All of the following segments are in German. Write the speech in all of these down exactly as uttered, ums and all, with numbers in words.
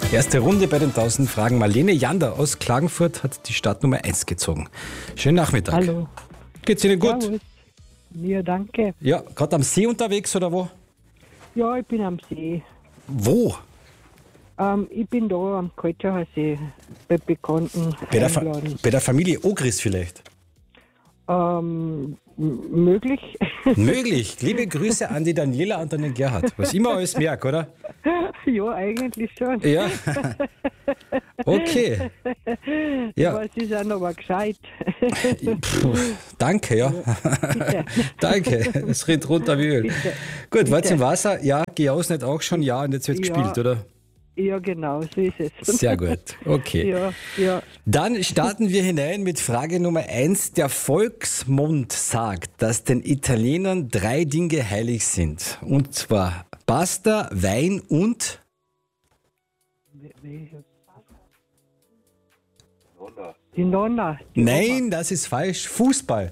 Erste Runde bei den tausend Fragen. Marlene Jander aus Klagenfurt hat die Startnummer eins gezogen. Schönen Nachmittag. Hallo. Geht's Ihnen gut? Servus. Ja, danke. Ja, gerade am See unterwegs oder wo? Ja, ich bin am See. Wo? Ähm, ich bin da am Kaltschacher See bei Bekannten Bei der, Fa eingeladen. bei der Familie Ogris vielleicht. Ähm, m- möglich. Möglich. Liebe Grüße an die Daniela und an den Gerhard. Was immer alles merkt, oder? Ja, eigentlich schon. Ja. Okay. Ja. Aber sie sind aber gescheit. Puh, danke, ja. Bitte. Danke. Es rennt runter wie Öl. Bitte. Gut, war's im Wasser? Ja, gejausnet auch schon, ja, und jetzt wird Ja. gespielt, oder? Ja, genau, so ist es. Sehr gut. Okay. Ja, ja. Dann starten wir hinein mit Frage Nummer eins. Der Volksmund sagt, dass den Italienern drei Dinge heilig sind. Und zwar Pasta, Wein und... Die Nonna. Die Nein, das ist falsch. Fußball.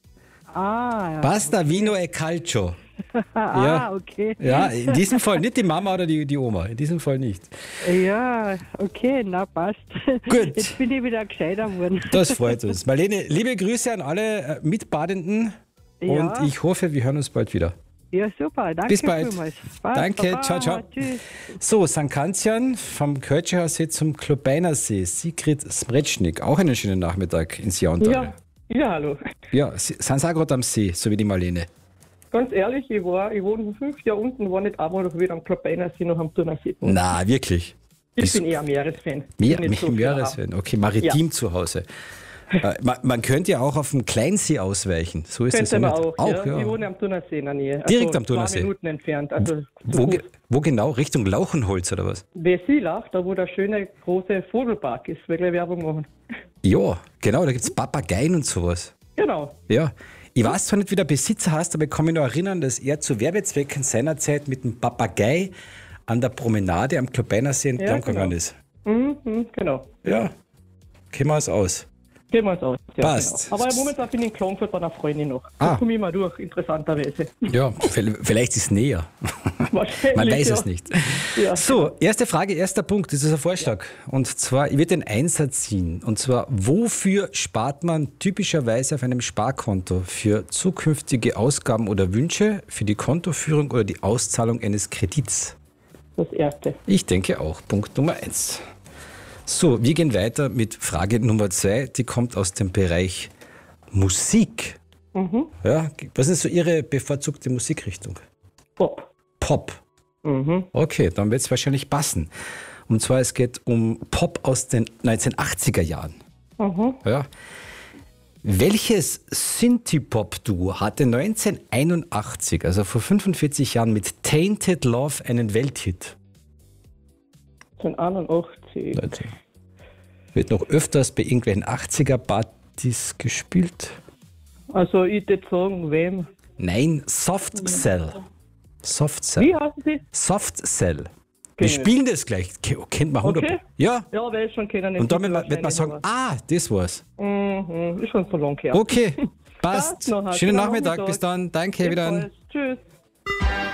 Oma. Ah, Pasta, Vino e Calcio. ah, Ja. okay. Ja, in diesem Fall nicht die Mama oder die, die Oma. In diesem Fall nicht. Ja, okay, na passt. Gut. Jetzt bin ich wieder gescheiter geworden. Das freut uns. Marlene, liebe Grüße an alle äh, Mitbadenden. Ja. Und ich hoffe, wir hören uns bald wieder. Ja, super. Danke Bis bald. vielmals. Passt, Danke, Baba. ciao, ciao. Tschüss. So, Sankt Kantian vom Kölschacher See zum Klobeiner See. Sigrid Smretschnik, auch einen schönen Nachmittag ins Jauntal. Ja, ja, hallo. Ja, Sie sind auch gerade am See, so wie die Marlene. Ganz ehrlich, ich war, ich wohne fünf Jahre unten, war nicht einmal noch wieder am Klobeiner See noch am Thunersee. Na, wirklich. Ich Wieso? bin eher Meeresfan. Mehr, Bin nicht so mehr viel Meeresfan. Okay, maritim Ja. zu Hause. Äh, man, man könnte ja auch auf dem Kleinsee ausweichen. So ist das Könnte ja man nicht. auch, ja. ja. Ich wohne am Thunersee in der Nähe. Direkt also am Thunersee? Zwei Minuten entfernt. Also Wo, ge- wo genau? Richtung Lauchenholz oder was? Wesilach, da wo der schöne große Vogelpark ist, will ich Werbung machen. Ja, genau, da gibt es Papageien und sowas. Genau. Ja. Ich weiß zwar nicht, wie der Besitzer heißt, aber ich kann mich noch erinnern, dass er zu Werbezwecken seinerzeit mit dem Papagei an der Promenade am Klobeiner See entlang genau. gegangen ist. Mhm, mhm, genau. Ja, kennen wir es aus. Gehen wir es aus. Ja, Passt. Genau. Aber momentan bin ich in Klagenfurt bei einer Freundin noch. Ah. Da komme ich mal durch, interessanterweise. Ja, v- vielleicht ist es näher. Wahrscheinlich, Man weiß ja. es nicht. Ja. So, erste Frage, erster Punkt, das ist ein Vorschlag. Und zwar, ich würde den Einsatz ziehen. Und zwar, wofür spart man typischerweise auf einem Sparkonto? Für zukünftige Ausgaben oder Wünsche, für die Kontoführung oder die Auszahlung eines Kredits? Das erste. Ich denke auch. Punkt Nummer eins. So, wir gehen weiter mit Frage Nummer zwei. Die kommt aus dem Bereich Musik. Ja, was ist so Ihre bevorzugte Musikrichtung? Bob. Pop. Mhm. Okay, dann wird es wahrscheinlich passen. Und zwar, es geht um Pop aus den neunzehnhundertachtziger Jahren. Mhm. Ja. Welches Synthie-Pop-Duo hatte neunzehnhunderteinundachtzig, also vor fünfundvierzig Jahren, mit Tainted Love einen Welthit? neunzehnhunderteinundachtzig. Wird noch öfters bei irgendwelchen achtziger-Partys gespielt? Also ich würde sagen, wem? Nein, Soft Cell. Soft Cell. Wie heißen sie? Soft Cell. Wir Kenn ich. spielen das gleich. Ke- Kennt man hundert. Okay. Ja. Ja, weil ich schon kennen. Und damit wird man sagen, ah, das war's. Mhm, ist schon so lang her. Okay, passt. Passt noch, Schönen schönen Nachmittag, Nachmittag. bis dann. Danke, wieder. Ebenfalls. Tschüss.